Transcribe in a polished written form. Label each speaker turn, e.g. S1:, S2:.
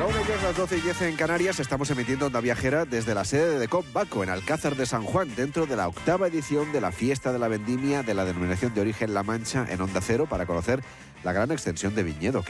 S1: La 1:10, las 12:10 en Canarias, estamos emitiendo Onda Viajera desde la sede de Decop Baco, en Alcázar de San Juan, dentro de la 8ª edición de la Fiesta de la Vendimia de la Denominación de Origen La Mancha en Onda Cero, para conocer la gran extensión de viñedo que